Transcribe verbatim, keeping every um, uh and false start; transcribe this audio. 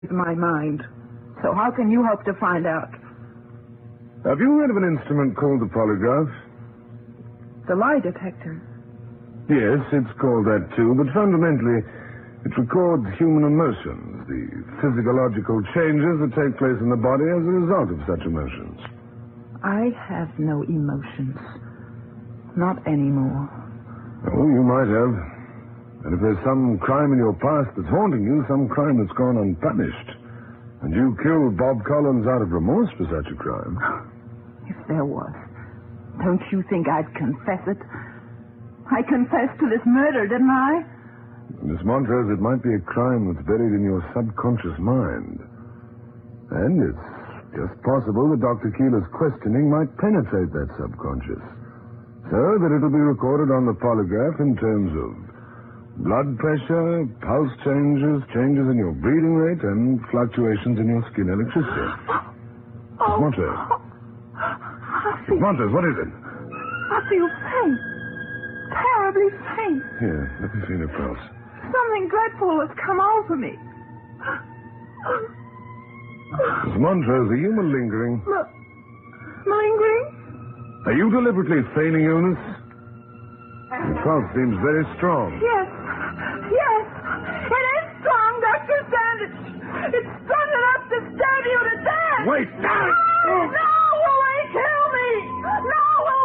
my mind. So how can you hope to find out? Have you heard of an instrument called the polygraph? The lie detector. Yes, it's called that too, but fundamentally, it records human emotions, the physiological changes that take place in the body as a result of such emotions. I have no emotions. Not anymore. Oh, you might have. And if there's some crime in your past that's haunting you, some crime that's gone unpunished, and you killed Bob Collins out of remorse for such a crime. If there was, don't you think I'd confess it? I confessed to this murder, didn't I? Miss Montrose, it might be a crime that's buried in your subconscious mind. And it's just possible that Doctor Keeler's questioning might penetrate that subconscious, so that it'll be recorded on the polygraph in terms of blood pressure, pulse changes, changes in your breathing rate, and fluctuations in your skin electricity. Oh. Miss Montrose. I feel, Miss Montrose, what is it? I feel faint. Terribly faint. Here, let me feel your pulse. Something dreadful has come over me. Miss Montrose, are you malingering? M- malingering? Are you deliberately feigning illness? Your pulse seems very strong. Yes. Yes.